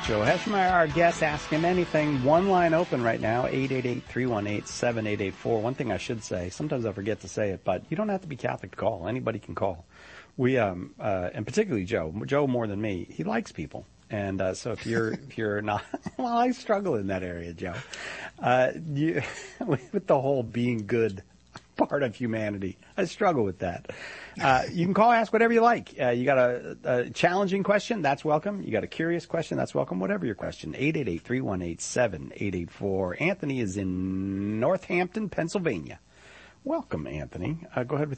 Joe Heschmeyer, our guest. Ask him anything. One line open right now, 888-318-7884. One thing I should say, sometimes I forget to say it, but you don't have to be Catholic to call. Anybody can call. We, and particularly Joe more than me, he likes people. And so if you're not, well, I struggle in that area, Joe. With the whole being good part of humanity, I struggle with that. You can call, ask whatever you like. You got a challenging question, that's welcome. You got a curious question, that's welcome. Whatever your question, 888-318-7884. Anthony is in Northampton, Pennsylvania. Welcome, Anthony. Go ahead with